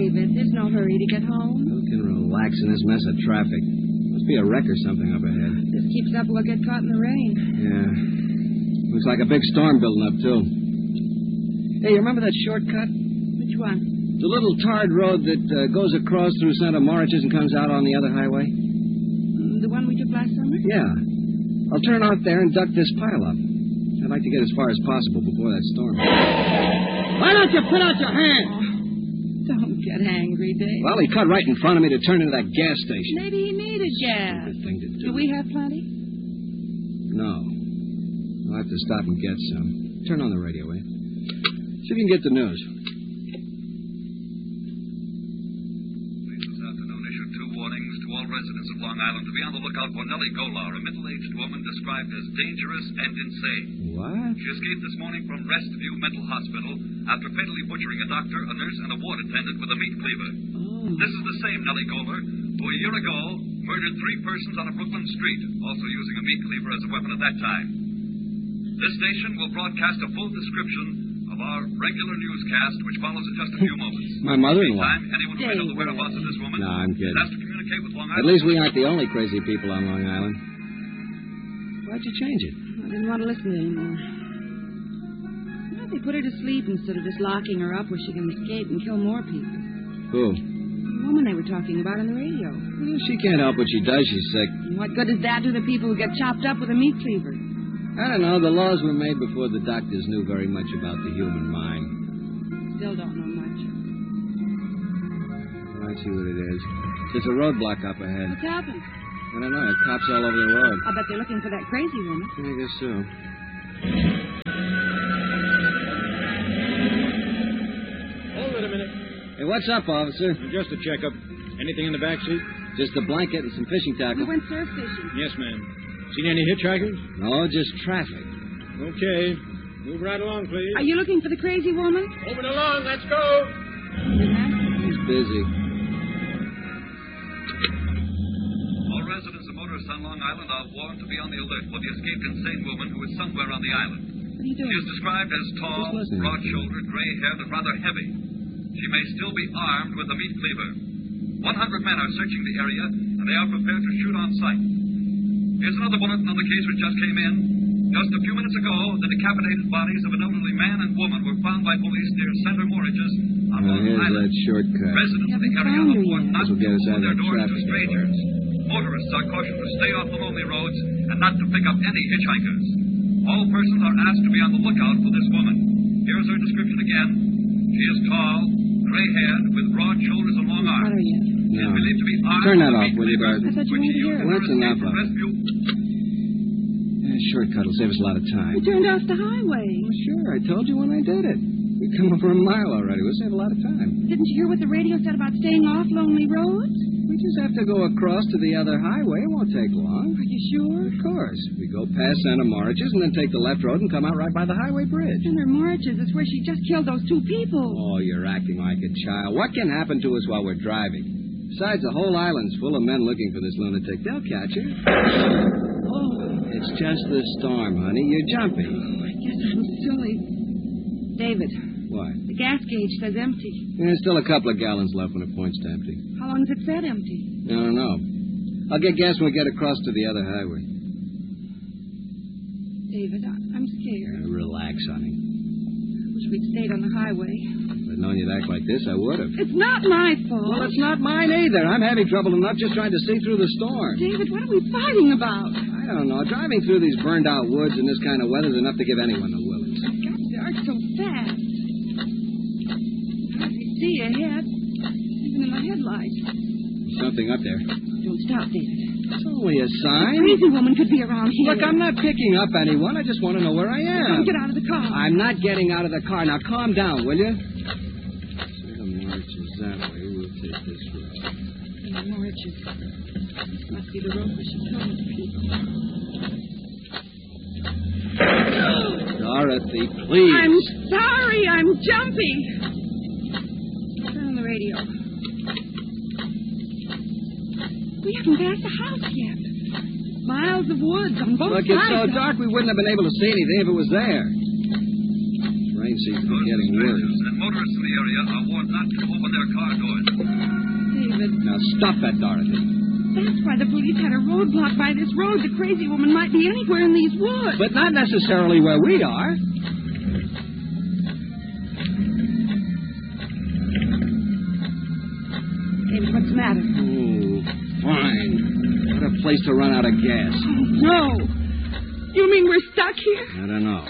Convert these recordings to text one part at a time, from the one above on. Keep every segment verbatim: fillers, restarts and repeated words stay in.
David. There's no hurry to get home. Who can relax in this mess of traffic? Must be a wreck or something up ahead. If this keeps up, we'll get caught in the rain. Yeah. Looks like a big storm building up, too. Hey, you remember that shortcut? Which one? The little tarred road that uh, goes across through Santa Moriches and comes out on the other highway? Mm, the one we took last summer? Yeah. I'll turn out there and duck this pile-up. I'd like to get as far as possible before that storm. Why don't you put out your hand? Oh, don't get angry, Dave. Well, he cut right in front of me to turn into that gas station. Maybe he needed gas. Stupid thing to do. Do we have plenty? No. I'll have to stop and get some. Turn on the radio, will you? See if you can get the news. Warnings to all residents of Long Island to be on the lookout for Nellie Golar, a middle-aged woman described as dangerous and insane. What? She escaped this morning from Restview Mental Hospital after fatally butchering a doctor, a nurse, and a ward attendant with a meat cleaver. Oh. This is the same Nellie Golar who a year ago murdered three persons on a Brooklyn street, also using a meat cleaver as a weapon at that time. This station will broadcast a full description of our regular newscast, which follows in just a few moments. My mother-in-law. Meantime, anyone who may know the whereabouts of this woman no, I'm kidding. has to communicate with Long Island. At least we aren't the only crazy people on Long Island. Why'd you change it? I didn't want to listen anymore. Well, they put her to sleep instead of just locking her up where she can escape and kill more people. Who? The woman they were talking about on the radio. Well, she can't help what she does. She's sick. And what good does that do the people who get chopped up with a meat cleaver? I don't know. The laws were made before the doctors knew very much about the human mind. Still don't know much. I see what it is. There's a roadblock up ahead. What's happened? I don't know. There are cops all over the road. I'll bet they're looking for that crazy woman. I guess so. Hold it a minute. Hey, what's up, officer? Just a checkup. Anything in the back seat? Just a blanket and some fishing We tackle. went surf fishing. Yes, ma'am. Seen any hitchhikers? No, just traffic. Okay. Move right along, please. Are you looking for the crazy woman? Moving along. Let's go. He's busy. All residents and motorists on Long Island are warned to be on the alert for the escaped insane woman who is somewhere on the island. What are you She doing? is described as tall, Just listening. broad-shouldered, gray-haired, and rather heavy. She may still be armed with a meat cleaver. One hundred men are searching the area, and they are prepared to shoot on sight. Here's another bulletin on the case which just came in. Just a few minutes ago, the decapitated bodies of an elderly man and woman were found by police near Santa Moriches on Now, Long here's Island. that shortcut. Residents of the Haven't area found are her warned yet. not This will to get us open out of their the doors to traffic. strangers. Motorists are cautioned to stay off the lonely roads and not to pick up any hitchhikers. All persons are asked to be on the lookout for this woman. Here's her description again. She is tall, gray-haired, with broad shoulders and long Not arms. her yet. She is No. believed to be armed Turn that with a off, meat will you, cleaver, Garth? I thought you which wanted she to hear used it. to That's escape enough from of it. Rescue. Yeah, shortcut will save us a lot of time. We turned off the highway. Well, sure, I told you when I did it. We've come over a mile already. We'll save a lot of time. Didn't you hear what the radio said about staying off lonely roads? We just have to go across to the other highway. It won't take long. Are you sure? Of course. We go past Santa Moriches and then take the left road and come out right by the highway bridge. Santa Moriches is where she just killed those two people. Oh, you're acting like a child. What can happen to us while we're driving? Besides, the whole island's full of men looking for this lunatic. They'll catch her. Oh, It's just the storm, honey. You're jumping. I guess I'm silly. David, What? the gas gauge says empty. There's still a couple of gallons left when it points to empty. How long has it said empty? I don't know. I'll get gas when we get across to the other highway. David, I- I'm scared. Now, relax, honey. I wish we'd stayed on the highway. If I'd known you'd act like this, I would have. It's not my fault. Well, it's not mine either. I'm having trouble enough just trying to see through the storm. David, what are we fighting about? I don't know. Driving through these burned-out woods in this kind of weather is enough to give anyone the willies. It got dark so fast. I hardly see ahead, even in the headlights. There's something up there. Don't stop, David. It's only a A sign. crazy woman could be around here. Look, I'm not picking up anyone. I just want to know where I am. Come, get out of the car. I'm not getting out of the car. Now, calm down, will you? Santa Moriches that way. We'll take this road. Santa Moriches. This must be the road where she killed those people. Dorothy, please. I'm sorry. I'm jumping. Turn on the radio. We haven't passed the house yet. Miles of woods on both Look, sides. it's so dark we wouldn't have been able to see anything if it was there. It's rain rain seems to be Those getting worse. strangers and motorists in the area are warned not to open their car doors. David, Now, stop that, Dorothy. that's why the police had a roadblock by this road. The crazy woman might be anywhere in these woods. But not necessarily where we are. David, what's the matter? Oh, fine. What a place to run out of gas. No. You mean we're stuck here? I don't know.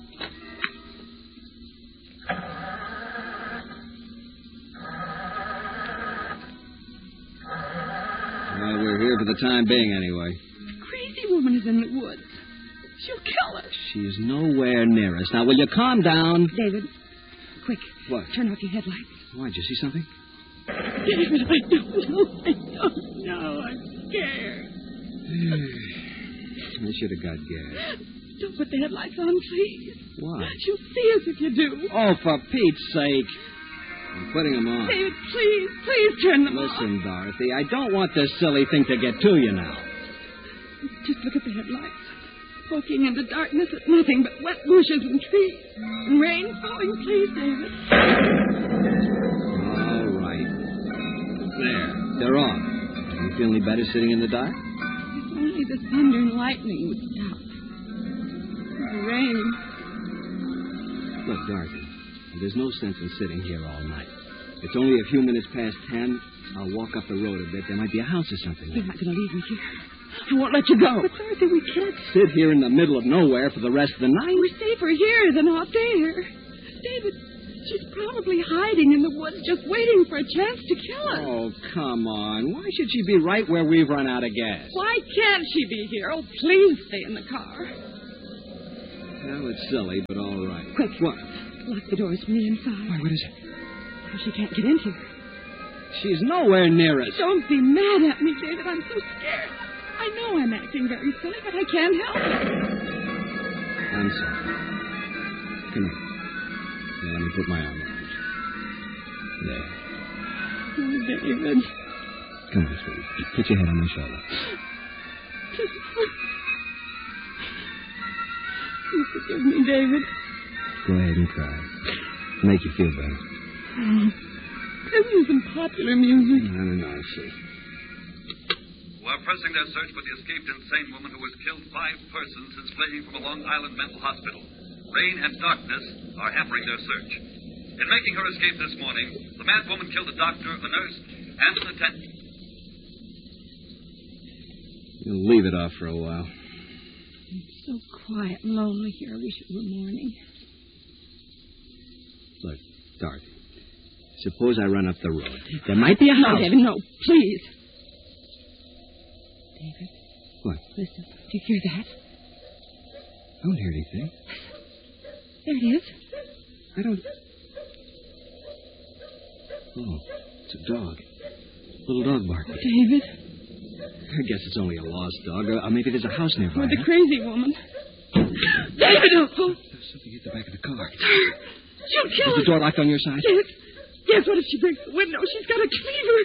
Well, we're here for the time being, anyway. The crazy woman is in the woods. She'll kill us. She's nowhere near us. Now, will you calm down? David, quick. What? Turn off your headlights. Why, did you see something? David, I don't know. I don't know. I'm scared. I should have got gas. Don't put the headlights on, please. Why? She'll see us if you do. Oh, for Pete's sake. I'm putting them on. David, please, please turn them off. Listen, Dorothy, I don't want this silly thing to get to you now. Just look at the headlights. Poking into darkness at nothing but wet bushes and trees. And rain falling, please, David. All right. There. They're on. Do you feel any better sitting in the dark? If only the thunder and lightning would stop. The rain. Look, Dorothy, there's no sense in sitting here all night. It's only a few minutes past ten. I'll walk up the road a bit. There might be a house or something. You're not going to leave me here. I won't let you go. But, Dorothy, we can't Sit here in the middle of nowhere for the rest of the night. We're safer here than out there. David, she's probably hiding in the woods just waiting for a chance to kill us. Oh, come on. Why should she be right where we've run out of gas? Why can't she be here? Oh, please stay in the car. Well, it's silly, but all right. Quick. What? Lock the doors from the inside. Why, what is it? Well, she can't get in here. She's nowhere near us. Don't be mad at me, David. I'm so scared. I know I'm acting very silly, but I can't help it. I'm sorry. Come here. Here, let me put my arm around you. There. Oh, David. Come on, sweetie. Put your head on my shoulder. You forgive me, David. Go ahead and cry. Make you feel better. Oh, this isn't popular music. I don't know, see. We're pressing their search for the escaped insane woman who has killed five persons since fleeing from a Long Island mental hospital. Rain and darkness are hampering their search. In making her escape this morning, the mad woman killed a doctor, a nurse, and an attendant. You'll leave it off for a while. It's so quiet and lonely here. I wish it were morning. Look, Dorothy, suppose I run up the road. There might be a No, house. David, no, please. David. What? Listen, do you hear that? I don't hear anything. There it is. I don't... Oh, it's a dog. Little dog barking. David. I guess it's only a lost dog. Or, or maybe there's a house nearby. Or the huh? crazy woman. David! Oh, There's something hit the back of the car. she'll kill Is us. the door locked on your side? Yes. Yes, what if she breaks the window? She's got a cleaver.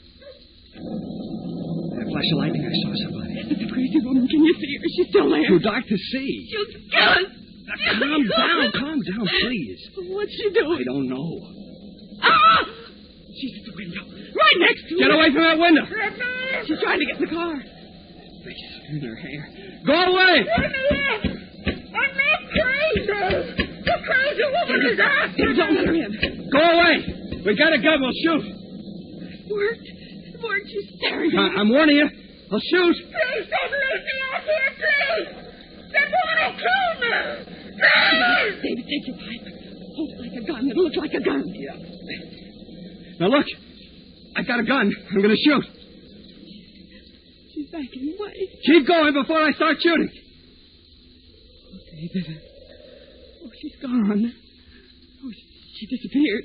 That flash of lightning, I saw somebody. It's the crazy woman. Can you see her? She's still there. Too dark to see. She'll kill us. Now, calm down, calm down, please. What's she doing? I don't know. Ah! She's at the window. Right next to Get her. away from that window. She's trying to get in the car. Face in her hair. Go away! I'm not crazy. The crazy woman is after me. Don't let her in. Go away! We got a gun. We'll shoot. It worked. It worked. She's staring at I- me. I'm warning you. I'll shoot. Please don't leave me out here, please. They want to kill me. Please. David, take your pipe. Hold it like a gun. It'll look like a gun. Yeah. Now look. I got a gun. I'm going to shoot. She's backing away. Keep going before I start shooting. Oh, David. Oh, she's gone. Oh, she, she disappeared.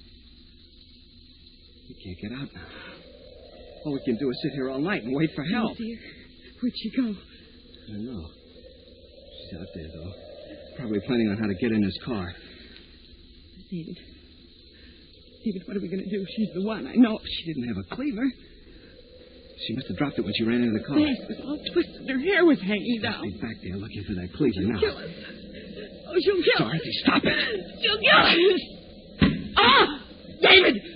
We can't get out now. All we can do is sit here all night and wait for help. Oh, dear. Where'd she go? I don't know. She's out there, though. Probably planning on how to get in his car. David. David, what are we going to do? She's the one. I know. She didn't have a cleaver. She must have dropped it when she ran into the car. Her face was all twisted. Her hair was hanging down. Stay back there looking for that cleaver now. Kill us. Oh, she'll kill us. Dorothy, stop it. She'll kill us. Ah! David!